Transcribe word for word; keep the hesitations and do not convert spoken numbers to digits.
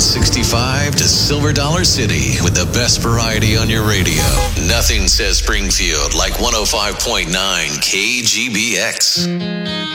sixty-five to Silver Dollar City with the best variety on your radio. Nothing says Springfield like one oh five point nine K G B X.